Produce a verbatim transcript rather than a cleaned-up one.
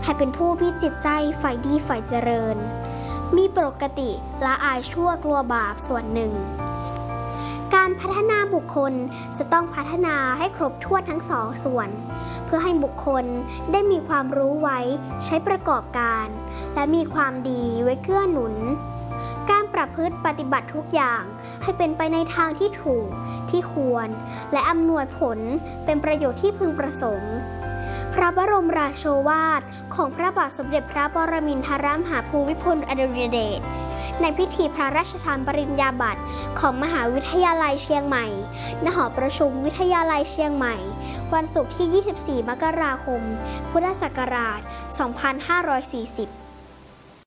ให้เป็นผู้มีจิตใจฝ่ายดีฝ่ายเจริญมีปกติละอายชั่วกลัวบาปส่วนหนึ่งการพัฒนาบุคคลจะต้องพัฒนาให้ครบถ้วนทั้งสองส่วนเพื่อให้บุคคลได้มีความรู้ไว้ใช้ประกอบการและมีความดีไว้เกื้อหนุนการประพฤติปฏิบัติทุกอย่างให้เป็นไปในทางที่ถูกที่ควรและอำนวยผลเป็นประโยชน์ที่พึงประสงค์พระบรมราโชวาทของพระบาทสมเด็จพระปรมินทรมหาภูมิพลอดุลยเดชในพิธีพระราชทานปริญญาบัตรของมหาวิทยาลัยเชียงใหม่ณหอประชุมวิทยาลัยเชียงใหม่วันศุกร์ที่ ยี่สิบสี่ มกราคม พุทธศักราช สองพันห้าร้อยสี่สิบ